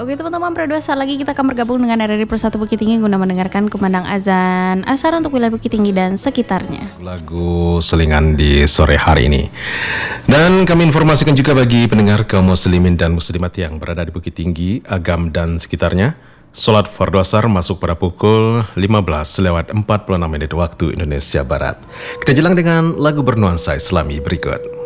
Oke teman-teman, pada 2 saat lagi kita akan bergabung dengan RRI Persatu Bukit Tinggi guna mendengarkan kumandang azan asar untuk wilayah Bukit Tinggi dan sekitarnya. Lagu selingan di sore hari ini. Dan kami informasikan juga bagi pendengar kaum muslimin dan muslimat yang berada di Bukit Tinggi, Agam dan sekitarnya, sholat fardu asar masuk pada pukul 15:46 waktu Indonesia Barat. Kita jelang dengan lagu bernuansa Islami berikut.